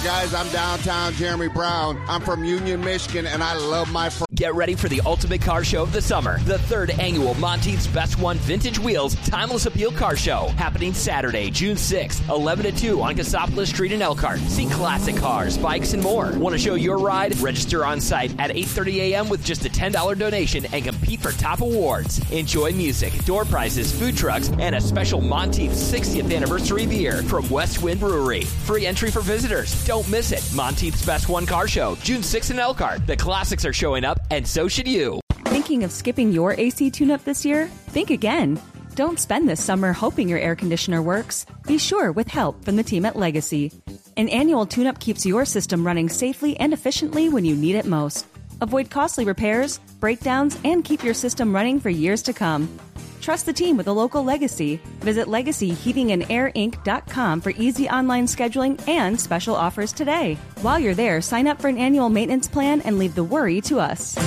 guys, I'm downtown Jeremy Brown. I'm from Union, Michigan, and I love my friends. Get ready for the ultimate car show of the summer. The third annual Monteith's Best One Vintage Wheels Timeless Appeal Car Show. Happening Saturday, June 6th, 11 to 2 on Cassopolis Street in Elkhart. See classic cars, bikes, and more. Want to show your ride? Register on site at 8:30 a.m. with just a $10 donation and compete for top awards. Enjoy music, door prizes, food trucks, and a special Monteith's 60th anniversary beer from West Wind Brewery. Free entry for visitors. Don't miss it. Monteith's Best One Car Show, June 6th in Elkhart. The classics are showing up, and so should you. Thinking of skipping your AC tune-up this year? Think again. Don't spend this summer hoping your air conditioner works. Be sure with help from the team at Legacy. An annual tune-up keeps your system running safely and efficiently when you need it most. Avoid costly repairs, breakdowns, and keep your system running for years to come. Trust the team with a local Legacy. Visit LegacyHeatingandAirInc.com for easy online scheduling and special offers today. While you're there, sign up for an annual maintenance plan and leave the worry to us.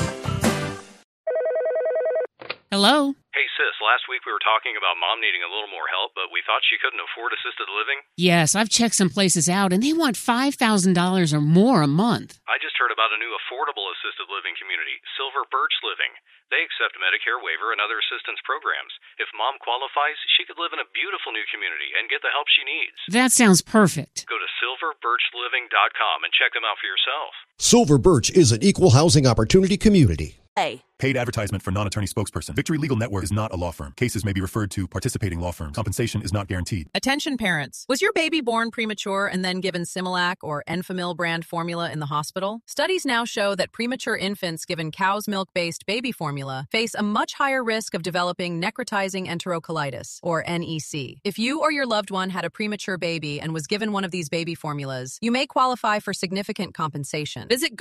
Hello? Hey, sis, last week we were talking about Mom needing a little more help, but we thought she couldn't afford assisted living. Yes, I've checked some places out, and they want $5,000 or more a month. I just heard about a new affordable assisted living community, Silver Birch Living. They accept Medicare waiver and other assistance programs. If Mom qualifies, she could live in a beautiful new community and get the help she needs. That sounds perfect. Go to silverbirchliving.com and check them out for yourself. Silver Birch is an equal housing opportunity community. Paid advertisement for non-attorney spokesperson. Victory Legal Network is not a law firm. Cases may be referred to participating law firms. Compensation is not guaranteed. Attention parents. Was your baby born premature and then given Similac or Enfamil brand formula in the hospital? Studies now show that premature infants given cow's milk-based baby formula face a much higher risk of developing necrotizing enterocolitis, or NEC. If you or your loved one had a premature baby and was given one of these baby formulas, you may qualify for significant compensation. Visit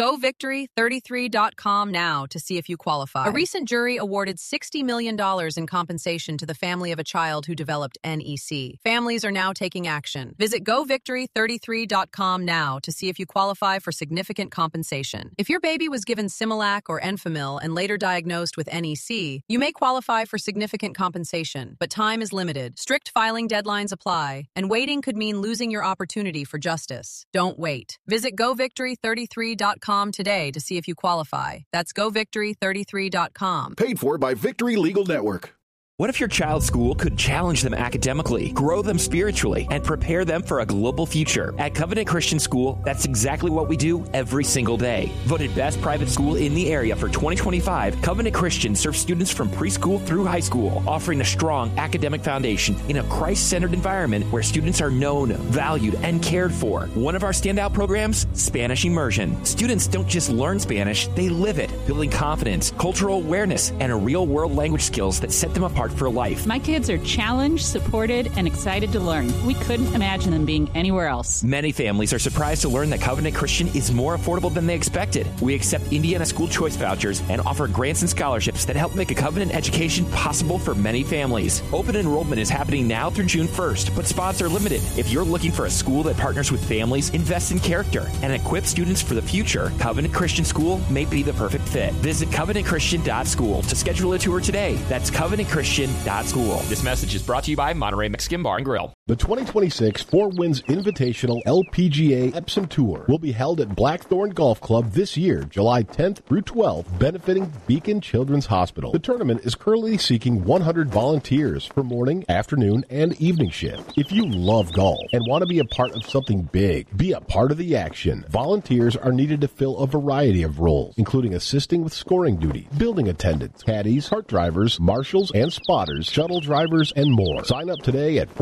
GoVictory33.com now to see if you qualify. A recent jury awarded $60 million in compensation to the family of a child who developed NEC. Families are now taking action. Visit GoVictory33.com now to see if you qualify for significant compensation. If your baby was given Similac or Enfamil and later diagnosed with NEC, you may qualify for significant compensation, but time is limited. Strict filing deadlines apply, and waiting could mean losing your opportunity for justice. Don't wait. Visit GoVictory33.com today to see if you qualify. That's GoVictory33.com. Paid for by Victory Legal Network. What if your child's school could challenge them academically, grow them spiritually, and prepare them for a global future? At Covenant Christian School, that's exactly what we do every single day. Voted best private school in the area for 2025, Covenant Christian serves students from preschool through high school, offering a strong academic foundation in a Christ-centered environment where students are known, valued, and cared for. One of our standout programs, Spanish Immersion. Students don't just learn Spanish, they live it, building confidence, cultural awareness, and a real-world language skills that set them apart for life. My kids are challenged, supported, and excited to learn. We couldn't imagine them being anywhere else. Many families are surprised to learn that Covenant Christian is more affordable than they expected. We accept Indiana school choice vouchers and offer grants and scholarships that help make a Covenant education possible for many families. Open enrollment is happening now through June 1st, but spots are limited. If you're looking for a school that partners with families, invests in character, and equips students for the future, Covenant Christian School may be the perfect fit. Visit covenantchristian.school to schedule a tour today. That's covenantchristian.school. This message is brought to you by Monterey Mexican Bar and Grill. The 2026 Four Winds Invitational LPGA Epsom Tour will be held at Blackthorn Golf Club this year, July 10th through 12th, benefiting Beacon Children's Hospital. The tournament is currently seeking 100 volunteers for morning, afternoon, and evening shift. If you love golf and want to be a part of something big, be a part of the action. Volunteers are needed to fill a variety of roles, including assisting with scoring duty, building attendants, caddies, cart drivers, marshals, and spotters, shuttle drivers, and more. Sign up today at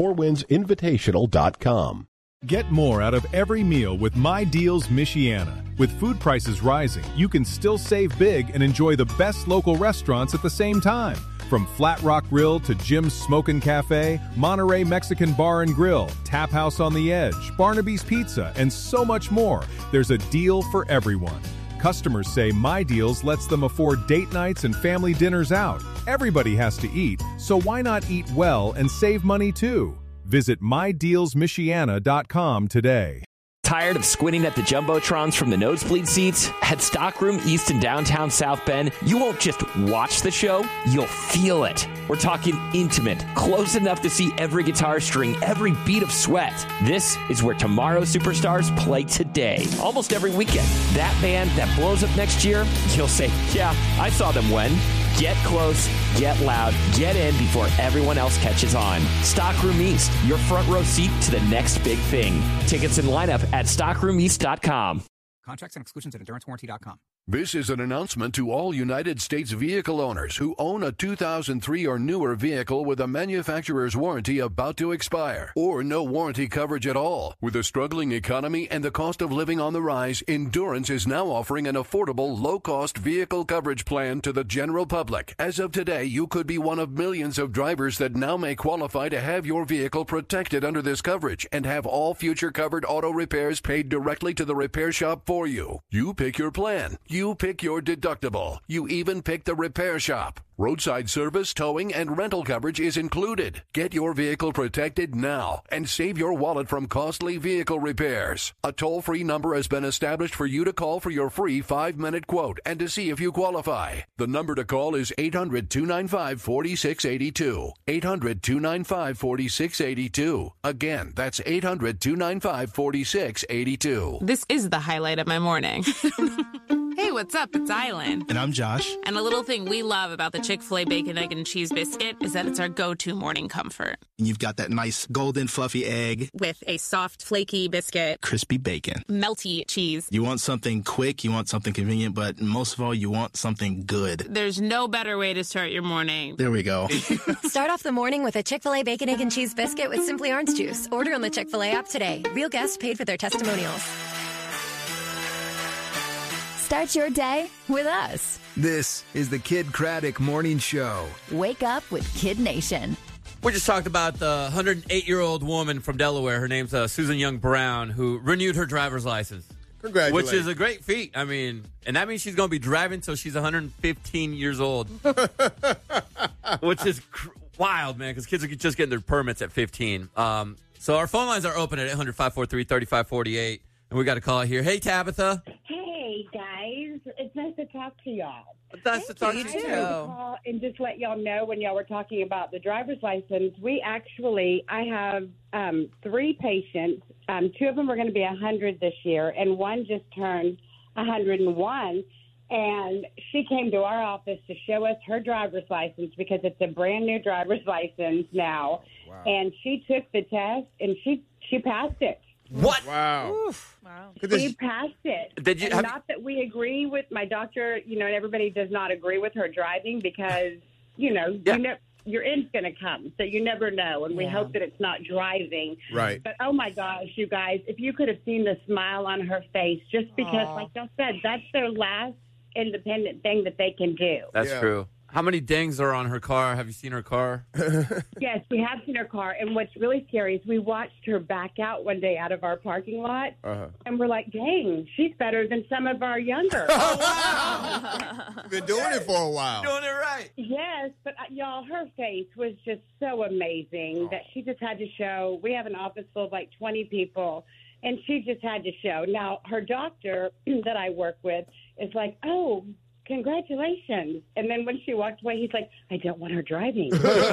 fourwindsinvitational.com. Get more out of every meal with My Deals Michiana. With food prices rising, you can still save big and enjoy the best local restaurants at the same time. From Flat Rock Grill to Jim's Smokin' Cafe, Monterey Mexican Bar and Grill, Tap House on the Edge, Barnaby's Pizza, and so much more, there's a deal for everyone. Customers say My Deals lets them afford date nights and family dinners out. Everybody has to eat, so why not eat well and save money too? Visit MyDealsMichiana.com today. Tired of squinting at the Jumbotrons from the nosebleed seats? At Stockroom East in downtown South Bend, you won't just watch the show, you'll feel it. We're talking intimate, close enough to see every guitar string, every bead of sweat. This is where tomorrow's superstars play today, almost every weekend. That band that blows up next year, you'll say, yeah, I saw them when. Get close, get loud, get in before everyone else catches on. Stockroom East, your front row seat to the next big thing. Tickets and lineup at stockroomeast.com. Contracts and exclusions at endurancewarranty.com. This is an announcement to all United States vehicle owners who own a 2003 or newer vehicle with a manufacturer's warranty about to expire or no warranty coverage at all. With a struggling economy and the cost of living on the rise, Endurance is now offering an affordable, low-cost vehicle coverage plan to the general public. As of today, you could be one of millions of drivers that now may qualify to have your vehicle protected under this coverage and have all future covered auto repairs paid directly to the repair shop for you. You pick your plan. You pick your deductible. You even pick the repair shop. Roadside service, towing, and rental coverage is included. Get your vehicle protected now and save your wallet from costly vehicle repairs. A toll-free number has been established for you to call for your free 5-minute quote and to see if you qualify. The number to call is 800-295-4682. 800-295-4682. Again, that's 800-295-4682. This is the highlight of my morning. Hey, what's up? It's Island. And I'm Josh. And a little thing we love about the Chick-fil-A Bacon, Egg, and Cheese Biscuit is that it's our go-to morning comfort. And you've got that nice golden fluffy egg. With a soft, flaky biscuit. Crispy bacon. Melty cheese. You want something quick, you want something convenient, but most of all, you want something good. There's no better way to start your morning. There we go. Start off the morning with a Chick-fil-A Bacon, Egg, and Cheese Biscuit with Simply Orange Juice. Order on the Chick-fil-A app today. Real guests paid for their testimonials. Start your day with us. This is the Kid Craddock Morning Show. Wake up with Kid Nation. We just talked about the 108-year-old woman from Delaware. Her name's Susan Young Brown, who renewed her driver's license. Congratulations. Which is a great feat. I mean, and that means she's going to be driving till she's 115 years old. Which is wild, man, because kids are just getting their permits at 15. So our phone lines are open at 800-543-3548. And we got a call here. Hey, Tabitha. Hey, guys. It's nice to talk to y'all. It's nice to talk to you, too. Call and just let y'all know when y'all were talking about the driver's license, I have 3 patients. 2 of them are going to be 100 this year, and one just turned 101. And she came to our office to show us her driver's license because it's a brand new driver's license now. Wow. And she took the test, and she passed it. What? Wow. Oof. Wow. She passed it. Did you, not that we agree with my doctor, and everybody does not agree with her driving because, your end's going to come. So you never know. And we hope that it's not driving. Right. But, oh, my gosh, you guys, if you could have seen the smile on her face, just because, like y'all said, that's their last independent thing that they can do. That's true. How many dings are on her car? Have you seen her car? Yes, we have seen her car. And what's really scary is we watched her back out one day out of our parking lot. And we're like, dang, she's better than some of our younger. Oh, wow. You've been doing it for a while. Doing it right. Yes, but y'all, her face was just so amazing that she just had to show. We have an office full of like 20 people, and she just had to show. Now, her doctor that I work with is like, oh, congratulations. And then when she walked away, he's like, I don't want her driving.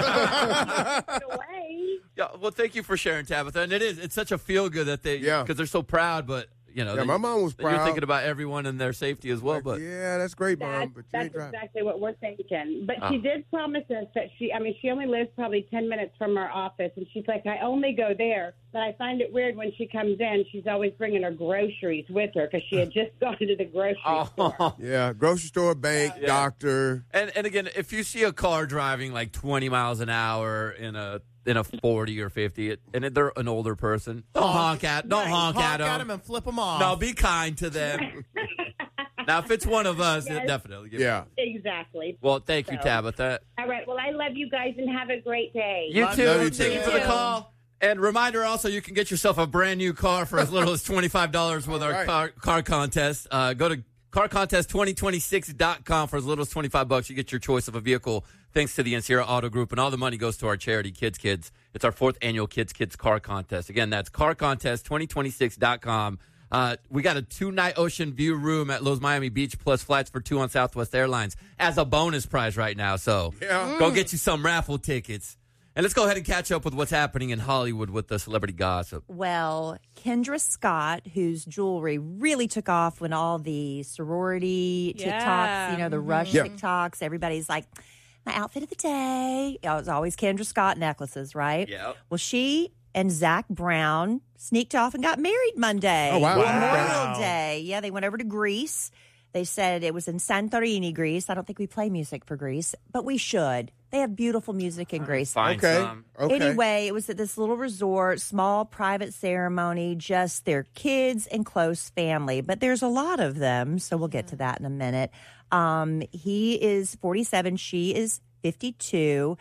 Away. Yeah, well, thank you for sharing, Tabitha. And it's such a feel-good that because they're so proud, but, my mom was proud. You're thinking about everyone and their safety as well. But yeah, that's great, Mom. But that's exactly what we're thinking. But she did promise us that she only lives probably 10 minutes from our office. And she's like, I only go there. But I find it weird when she comes in, she's always bringing her groceries with her because she had just gone to the grocery store. Yeah, grocery store, bank, doctor. And again, if you see a car driving like 20 miles an hour in a 40 or 50, and they're an older person, don't honk at them and flip them off. No, be kind to them. Now, if it's one of us, it definitely. Exactly. Well, thank you, Tabitha. All right. Well, I love you guys and have a great day. You too. Thank you for the call. And reminder also, you can get yourself a brand new car for as little as $25 with our car contest. Go to CarContest2026.com. For as little as $25, you get your choice of a vehicle thanks to the Encira Auto Group, and all the money goes to our charity, Kids Kids. It's our 4th annual Kids Kids Car Contest. Again, that's CarContest2026.com. We got a 2-night ocean view room at Lowe's Miami Beach plus flights for 2 on Southwest Airlines as a bonus prize right now. So go get you some raffle tickets. And let's go ahead and catch up with what's happening in Hollywood with the celebrity gossip. Well, Kendra Scott, whose jewelry really took off when all the sorority TikToks, the Rush TikToks, everybody's like, my outfit of the day. It was always Kendra Scott necklaces, right? Yeah. Well, she and Zach Brown sneaked off and got married Monday. Oh, wow. Memorial Day. Yeah, they went over to Greece. They said it was in Santorini, Greece. I don't think we play music for Greece, but we should. They have beautiful music in Greece. Okay. Anyway, it was at this little resort, small private ceremony, just their kids and close family. But there's a lot of them, so we'll get to that in a minute. He is 47. She is 52.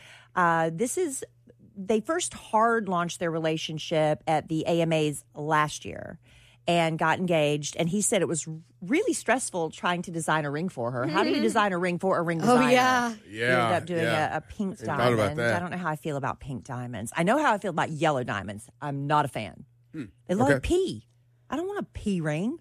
They first hard launched their relationship at the AMAs last year and got engaged. And he said it was really stressful trying to design a ring for her. How do you design a ring for a ring designer? Oh, yeah. You ended up doing a pink diamond. About that. I don't know how I feel about pink diamonds. I know how I feel about yellow diamonds. I'm not a fan. They look like pea. I don't want a pea ring.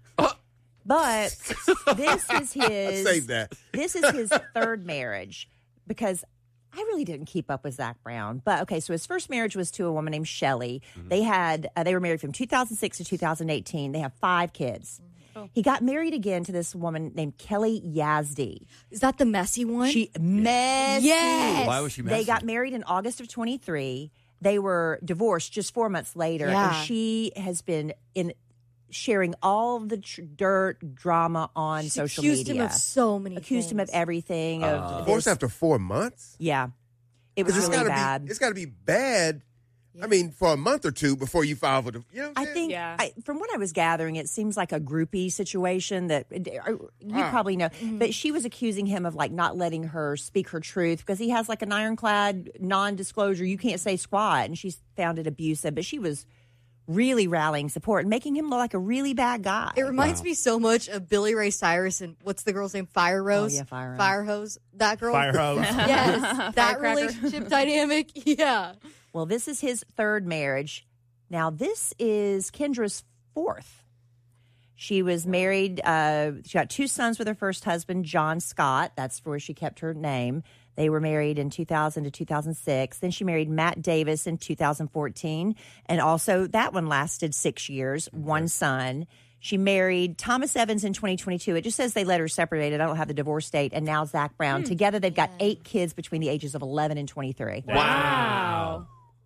But this is his. Save that. This is his third marriage because I really didn't keep up with Zach Brown. But okay, so his first marriage was to a woman named Shelley. Mm-hmm. They were married from 2006 to 2018. They have 5 kids. Oh. He got married again to this woman named Kelly Yazdi. Is that the messy one? Messy. Yes. Why was she messy? They got married in August of 23. They were divorced just 4 months later. Yeah. And she has been sharing all of the dirt drama on social media. Accused him of so many Accused him of everything. Divorced after 4 months? Yeah. It was really bad. It's got to be bad. Yeah. I mean, for a month or two before you file for the. You know what I'm saying? From what I was gathering, it seems like a groupie situation that you probably know. Mm-hmm. But she was accusing him of not letting her speak her truth because he has an ironclad non-disclosure. You can't say squat, and she's found it abusive. But she was really rallying support and making him look like a really bad guy. It reminds me so much of Billy Ray Cyrus and what's the girl's name? Fire Rose? Oh, yeah, Fire Rose. Fire Hose. That girl? Fire Hose. Yes. That relationship dynamic. Yeah. Well, this is his third marriage. Now, this is Kendra's 4th. She was married. She got 2 sons with her first husband, John Scott. That's where she kept her name. They were married in 2000 to 2006. Then she married Matt Davis in 2014. And also that one lasted 6 years, 1 son. She married Thomas Evans in 2022. It just says they later separated. I don't have the divorce date. And now Zach Brown. Together, they've got 8 kids between the ages of 11 and 23. Wow.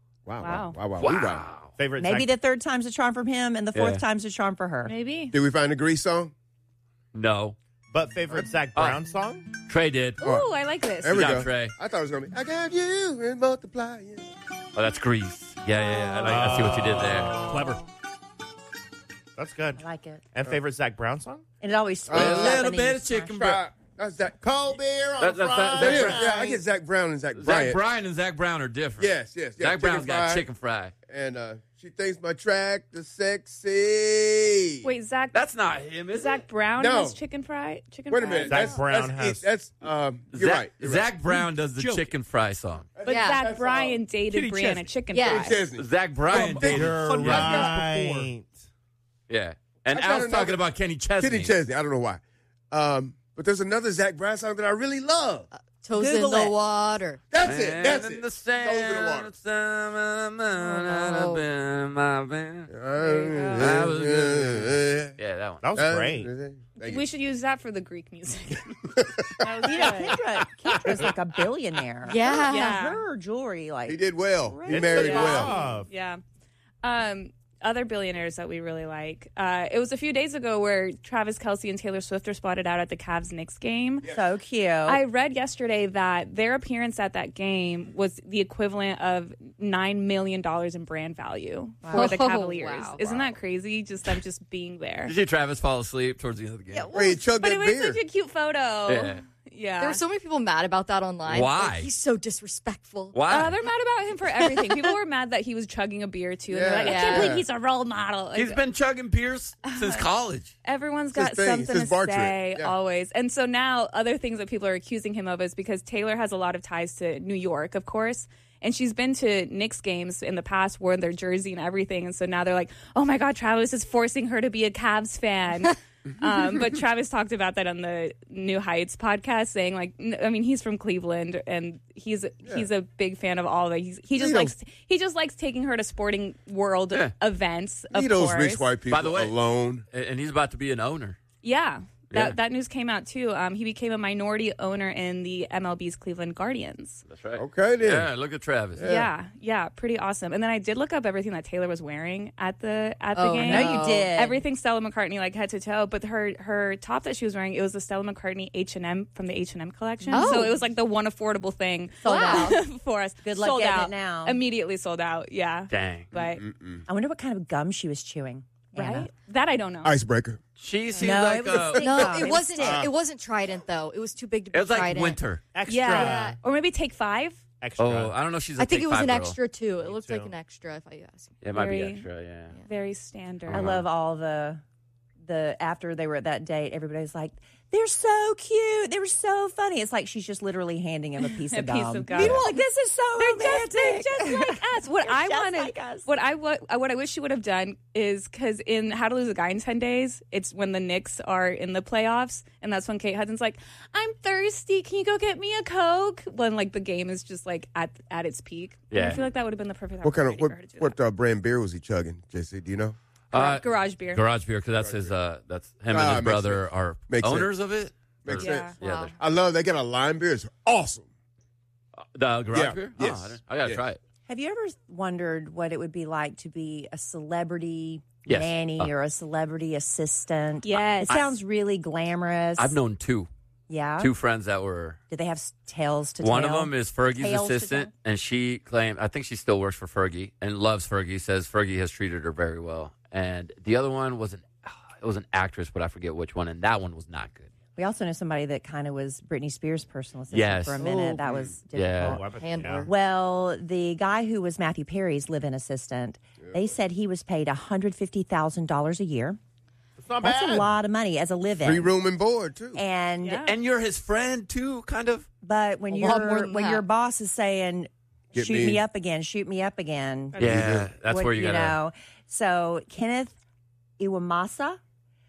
Favorite Maybe the third time's a charm from him and the 4th time's a charm for her. Maybe. Did we find a Grease song? No. But favorite Zach Brown song? Trey did. Ooh, I like this. There we go. Trey. I thought it was going to be, I got you and multiply you. Oh, that's Grease. Yeah. I see what you did there. Clever. That's good. I like it. And favorite Zach Brown song? And it always a little bit of chicken broth. That's that cold beer on Friday. I get Zach Brown and Zach Bryant. Zach Bryan and Zach Brown are different. Yes. Zach Brown's got chicken fry. And she thinks my track is sexy. Wait, Zach. That's not him, is Zach Brown has chicken fry? Wait a minute. Zach Brown has. You're right. Zach Brown does the chicken fry song. But Zach Bryan dated Brianna Chicken Fry. Zach Bryan dated her right. Yeah. And I was talking about Kenny Chesney. Kenny Chesney. I don't know why. But there's another Zach Brown song that I really love. Toes in the water. That's it. Toes in the water. Yeah, that one. That was great. We should use that for the Greek music. Kendra's like a billionaire. Yeah. Her jewelry, he did well. He married well. Yeah. Other billionaires that we really like. It was a few days ago where Travis Kelce and Taylor Swift were spotted out at the Cavs-Knicks game. Yeah. So cute. I read yesterday that their appearance at that game was the equivalent of $9 million in brand value for the Cavaliers. Wow. Isn't that crazy? Just them just being there. Did you see Travis fall asleep towards the end of the game? Yeah, but it was such a cute photo. Yeah. There were so many people mad about that online. Why? Like, he's so disrespectful. Why? They're mad about him for everything. People were mad that he was chugging a beer, too. And they're like, I can't believe he's a role model. He's been chugging beers since college. Everyone's It's his got thing. something It's to his bar trick. say, Yeah. always. And so now other things that people are accusing him of is because Taylor has a lot of ties to New York, of course. And she's been to Knicks games in the past, worn their jersey and everything. And so now they're like, oh, my God, Travis is forcing her to be a Cavs fan. But Travis talked about that on the New Heights podcast, saying, like, I mean, he's from Cleveland, and he's a big fan of all that. He just likes taking her to sporting world events, of Leave those course. rich white people By the way, alone. And he's about to be an owner. Yeah. Yeah. That news came out, too. He became a minority owner in the MLB's Cleveland Guardians. That's right. Okay, then. Yeah, look at Travis. Yeah, pretty awesome. And then I did look up everything that Taylor was wearing at the game. No, you did. Everything Stella McCartney, like head to toe. But her top that she was wearing, it was the Stella McCartney H&M from the H&M collection. Oh. So it was like the one affordable thing Sold out. for us. Good luck sold getting out. it now. Immediately sold out. Yeah. Dang. But I wonder what kind of gum she was chewing. Anna. right, that I don't know. Icebreaker. She seems No, like it was No, gum. it wasn't. It wasn't Trident though. It was too big to be it was like Trident. winter. Extra. Yeah. Or maybe Take 5. Extra. Oh, I don't know if she's a I think Take it was Five an girl. extra too. It Me looked too. like an extra. If I ask. It might be Very- extra, yeah. Very standard. I love all the after they were at that date, everybody was like, they're so cute. They were so funny. It's like she's just literally handing him a piece of gum. piece of gum. Meanwhile, like, this is so romantic. They're just like us. What I just wanted, like us. what I wish she would have done is because in How to Lose a Guy in 10 Days, it's when the Knicks are in the playoffs, and that's when Kate Hudson's like, "I'm thirsty. Can you go get me a Coke?" When like the game is just like at its peak. And Yeah. I feel like that would have been the perfect What kind opportunity of for her to do what brand beer was he chugging, JC? Do you know? Garage beer. Garage beer, because that's his. That's him and Ah, his makes brother sense. are Makes owners sense. of it. Makes Yeah. sense. Yeah, they're- I love they got a lime beer. It's awesome. the garage Yeah. beer. Yes. I gotta Yeah. try it. Have you ever wondered what it would be like to be a celebrity Yes. nanny or a celebrity assistant? Yes. It sounds really glamorous. I've known two Yeah. friends that were. Did they have tails to One tell? of them is Fergie's Tails to assistant, and she claimed, I think she still works for Fergie and loves Fergie. Says Fergie has treated her very well. And the other one was an actress, but I forget which one, and that one was not good. We also know somebody that kind of was Britney Spears' personal assistant Yes. for a minute. Ooh. That was Yeah. difficult. Handler. Well, the guy who was Matthew Perry's live-in assistant, they said he was paid $150,000 a year. It's not That's bad. a lot of money as a live-in. Free room and board too. And And you're his friend too, kind of. but when A lot more your than when that. your boss is saying, Get "Shoot me. me up again, shoot me up again," Yeah, that's what- where you gotta. know. So Kenneth Iwamasa,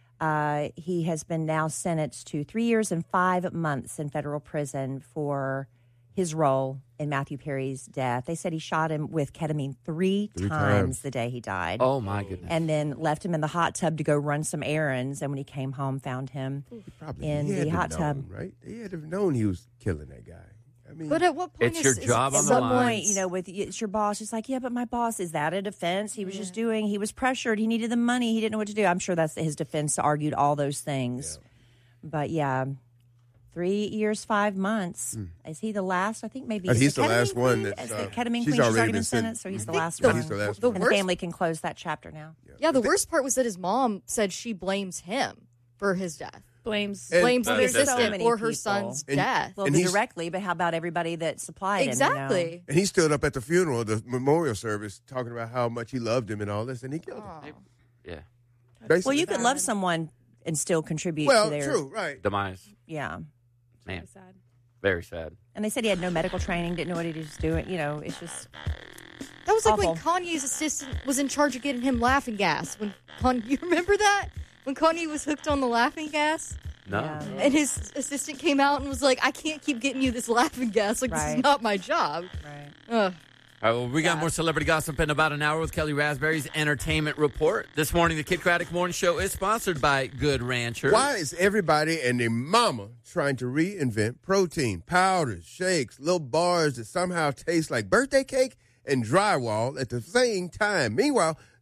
he has been now sentenced to 3 years and 5 months in federal prison for his role in Matthew Perry's death. They said he shot him with ketamine three times the day he died. Oh my goodness! And then left him in the hot tub to go run some errands. And when he came home, found him in He had the to hot known, tub. right? He had to have known he was killing that guy. I mean, But at what point It's your job on At the some line. point, you know, with it's your boss, it's like, yeah, but my boss, is that a defense? He was just he was pressured. He needed the money. He didn't know what to do. I'm sure that's his defense, argued all those things. But yeah, 3 years, 5 months. Is he the last? I think maybe He's the ketamine last one queen? that's, Is the uh, ketamine she's queen. She's already already been been sentenced, so he's the last the- one. he's the last the one. And the worst- family can close that chapter now. Yeah, the worst part was that his mom said she blames him for his death. Blames Blames Well, the there's so assistant many for her people. son's And- death. Well, And the he's- directly, but how about everybody that supplied him? Exactly. And he stood up at the funeral, the memorial service, talking about how much he loved him and all this, and he killed him. Yeah. Basically. Well, you could love someone and still contribute Well, to their true, right. Demise. Yeah. Man, sad. very sad. And they said he had no medical training, didn't know what he was doing. You know, it's just That was like when awful. Kanye's assistant was in charge of getting him laughing gas. You remember that? When Kanye was hooked on the laughing gas? No. And his assistant came out and was like, I can't keep getting you this laughing gas. Like, this Right. is not my job. right. Ugh. All right, well, we got more celebrity gossip in about an hour with Kelly Raspberry's Entertainment Report. This morning, the Kid Craddock Morning Show is sponsored by Good Rancher. Why is everybody and their mama trying to reinvent protein, powders, shakes, little bars that somehow taste like birthday cake and drywall at the same time? Meanwhile,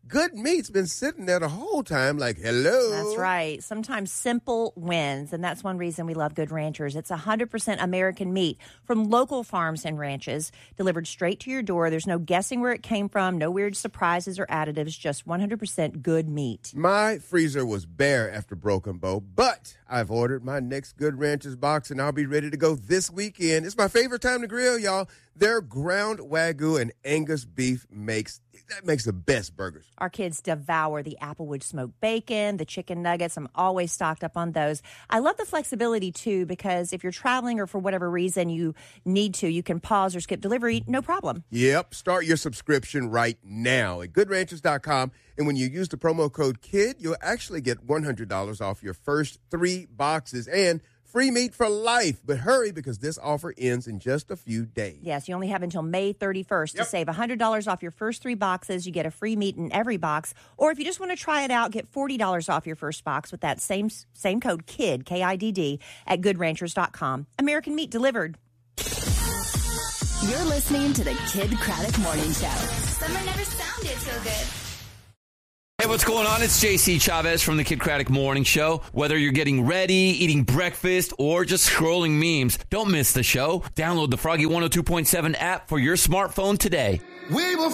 Good meat's been sitting there the whole time like, hello. That's right. Sometimes simple wins, and that's one reason we love Good Ranchers. It's 100% American meat from local farms and ranches, delivered straight to your door. There's no guessing where it came from, no weird surprises or additives, just 100% good meat. My freezer was bare after Broken Bow, but I've ordered my next Good Ranchers box, and I'll be ready to go this weekend. It's my favorite time to grill, y'all. Their ground Wagyu and Angus beef makes the best burgers. Our kids devour the Applewood smoked bacon, the chicken nuggets. I'm always stocked up on those. I love the flexibility, too, because if you're traveling or for whatever reason you need to, you can pause or skip delivery, no problem. Yep. Start your subscription right now at GoodRanchers.com. And when you use the promo code KID, you'll actually get $100 off your first 3 boxes and free meat for life. But hurry, because this offer ends in just a few days. Yes, you only have until May 31st to save $100 off your first 3 boxes. You get a free meat in every box. Or if you just want to try it out, get $40 off your first box with that same code KID, K-I-D-D, at GoodRanchers.com. American meat delivered. You're listening to the Kid Craddock Morning Show. Summer never sounded so good. Hey, what's going on? It's JC Chavez from the Kid Craddock Morning Show. Whether you're getting ready, eating breakfast, or just scrolling memes, don't miss the show. Download the Froggy 102.7 app for your smartphone today. We will